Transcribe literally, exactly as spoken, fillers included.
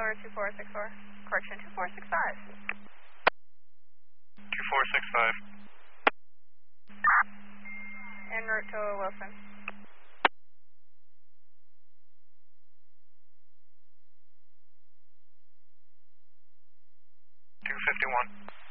over two four six four. Correction, two four six five. two four six five. En route to Wilson. two fifty-one.